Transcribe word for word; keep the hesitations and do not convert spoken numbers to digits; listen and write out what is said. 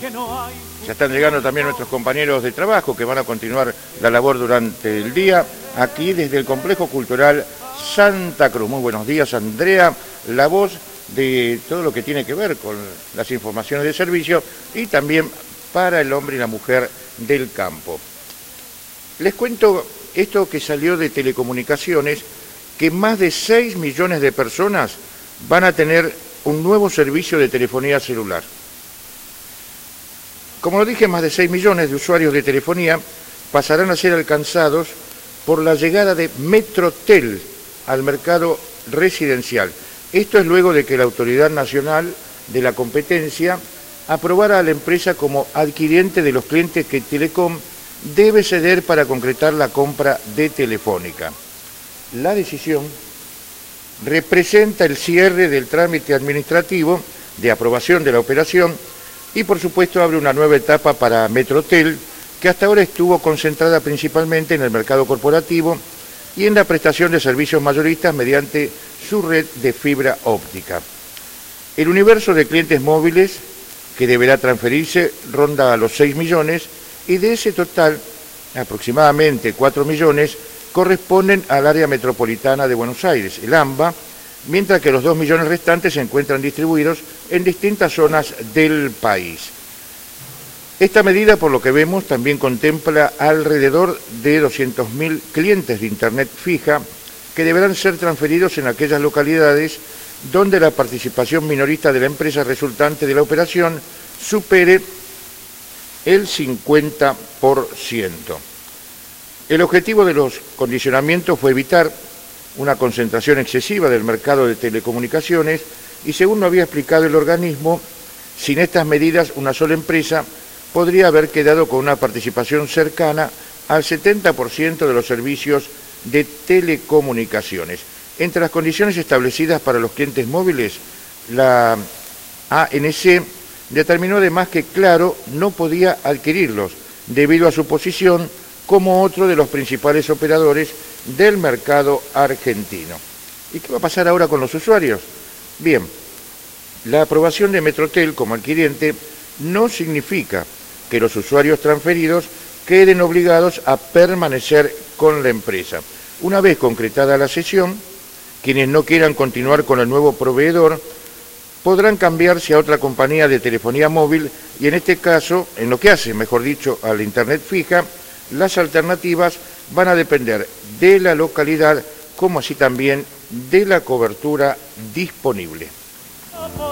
Ya están llegando también nuestros compañeros de trabajo que van a continuar la labor durante el día aquí desde el Complejo Cultural Santa Cruz. Muy buenos días, Andrea, la voz de todo lo que tiene que ver con las informaciones de servicio y también para el hombre y la mujer del campo. Les cuento esto que salió de Telecomunicaciones, que más de seis millones de personas van a tener un nuevo servicio de telefonía celular. Como lo dije, más de seis millones de usuarios de telefonía pasarán a ser alcanzados por la llegada de Metrotel al mercado residencial. Esto es luego de que la Autoridad Nacional de la Competencia aprobara a la empresa como adquiriente de los clientes que Telecom debe ceder para concretar la compra de Telefónica. La decisión representa el cierre del trámite administrativo de aprobación de la operación y, por supuesto, abre una nueva etapa para Metrotel, que hasta ahora estuvo concentrada principalmente en el mercado corporativo y en la prestación de servicios mayoristas mediante su red de fibra óptica. El universo de clientes móviles que deberá transferirse ronda a los seis millones y de ese total, aproximadamente cuatro millones corresponden al área metropolitana de Buenos Aires, el AMBA, mientras que los dos millones restantes se encuentran distribuidos en distintas zonas del país. Esta medida, por lo que vemos, también contempla alrededor de doscientos mil clientes de Internet fija que deberán ser transferidos en aquellas localidades donde la participación minorista de la empresa resultante de la operación supere el cincuenta por ciento. El objetivo de los condicionamientos fue evitar una concentración excesiva del mercado de telecomunicaciones y, según lo había explicado el organismo, sin estas medidas una sola empresa podría haber quedado con una participación cercana al setenta por ciento de los servicios de telecomunicaciones. Entre las condiciones establecidas para los clientes móviles, la A N C determinó además que Claro no podía adquirirlos debido a su posición como otro de los principales operadores del mercado argentino. ¿Y qué va a pasar ahora con los usuarios? Bien, la aprobación de Metrotel como adquiriente no significa que los usuarios transferidos queden obligados a permanecer con la empresa. Una vez concretada la cesión, quienes no quieran continuar con el nuevo proveedor podrán cambiarse a otra compañía de telefonía móvil y, en este caso, en lo que hace, mejor dicho, a la Internet fija, las alternativas van a depender de la localidad como así también de la cobertura disponible.